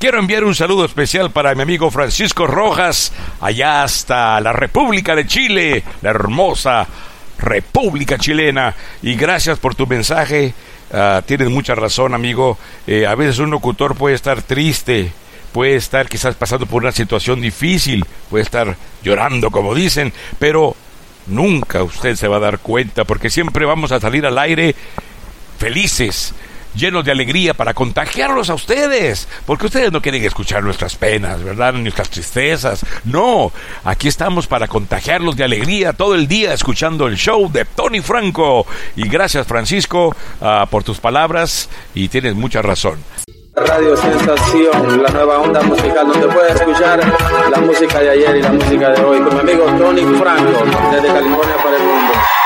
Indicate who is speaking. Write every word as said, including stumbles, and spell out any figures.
Speaker 1: quiero enviar un saludo especial para mi amigo Francisco Rojas, allá hasta la República de Chile, la hermosa República Chilena. Y gracias por tu mensaje. Uh, tienes mucha razón, amigo. Eh, a veces un locutor puede estar triste, puede estar quizás pasando por una situación difícil, puede estar llorando, como dicen, pero nunca usted se va a dar cuenta, porque siempre vamos a salir al aire felices, llenos de alegría, para contagiarlos a ustedes, porque ustedes no quieren escuchar nuestras penas, ¿verdad? Nuestras tristezas. No, aquí estamos para contagiarlos de alegría todo el día, escuchando el show de Tony Franco. Y gracias, Francisco, uh, por tus palabras, y tienes mucha razón.
Speaker 2: Radio Sensación, la nueva onda musical, donde puedes escuchar la música de ayer y la música de hoy, con mi amigo Tony Franco, desde California para el mundo.